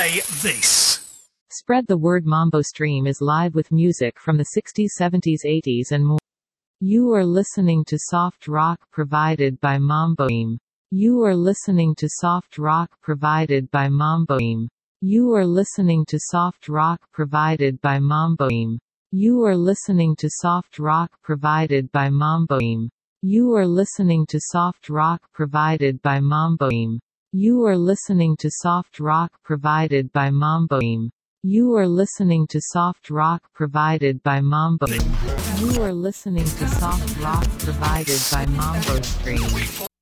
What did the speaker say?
say this. Spread the word. Mambo Stream is live with music from the 60s, 70s, 80s and more. You are listening to soft rock provided by Mambo Stream. You are listening to soft rock provided by Mambo Stream. You are listening to soft rock provided by Mambo Stream. You are listening to soft rock provided by Mambo Stream. You are listening to soft rock provided by Mambo Stream. You are listening to soft rock provided by Mambo Stream. You are listening to soft rock provided by Mambo Stream. You are listening to soft rock provided by Mambo Stream.